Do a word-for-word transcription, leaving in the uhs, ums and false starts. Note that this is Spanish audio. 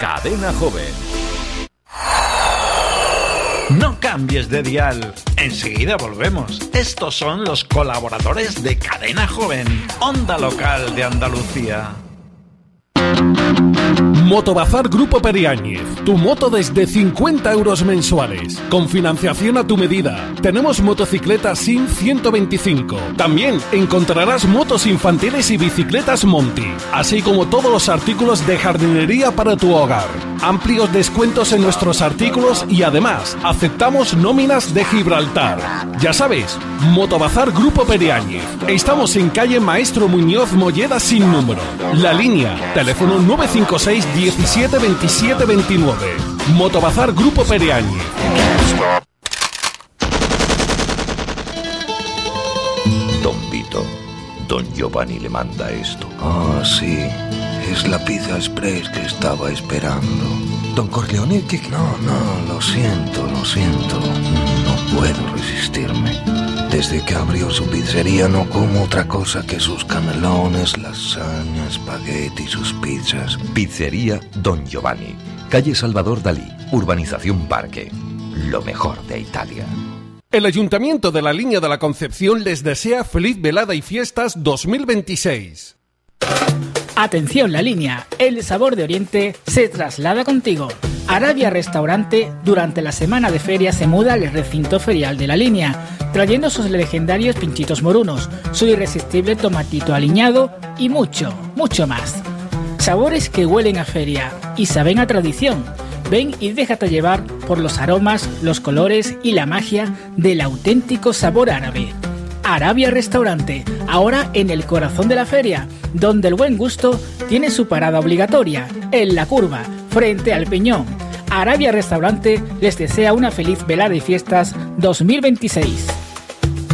Cadena Joven. No cambies de dial. Enseguida volvemos. Estos son los colaboradores de Cadena Joven, onda local de Andalucía. Motobazar Grupo Periáñez, tu moto desde cincuenta euros mensuales, con financiación a tu medida. Tenemos motocicletas S I M ciento veinticinco. También encontrarás motos infantiles y bicicletas Monty, así como todos los artículos de jardinería para tu hogar. Amplios descuentos en nuestros artículos y además aceptamos nóminas de Gibraltar. Ya sabes, Motobazar Grupo Periáñez. Estamos en calle Maestro Muñoz Molleda sin número. La línea, teléfono nueve cinco seis diecisiete veintisiete veintinueve. Motobazar Grupo Periáñez. Don Vito, don Giovanni le manda esto. Ah, sí, es la pizza express que estaba esperando. Don Corleone, ¿qué? No, no, lo siento, lo siento. No puedo resistirme. Desde que abrió su pizzería no como otra cosa que sus canelones, lasaña, espagueti, sus pizzas. Pizzería Don Giovanni, calle Salvador Dalí, urbanización Parque. Lo mejor de Italia. El Ayuntamiento de la Línea de la Concepción les desea feliz velada y fiestas dos mil veintiséis. Atención, La Línea, el sabor de Oriente se traslada contigo. Arabia Restaurante durante la semana de feria se muda al recinto ferial de La Línea, trayendo sus legendarios pinchitos morunos, su irresistible tomatito aliñado y mucho, mucho más. Sabores que huelen a feria y saben a tradición. Ven y déjate llevar por los aromas, los colores y la magia del auténtico sabor árabe. Arabia Restaurante, ahora en el corazón de la feria, donde el buen gusto tiene su parada obligatoria, en la curva, frente al Peñón. Arabia Restaurante les desea una feliz velada y fiestas dos mil veintiséis.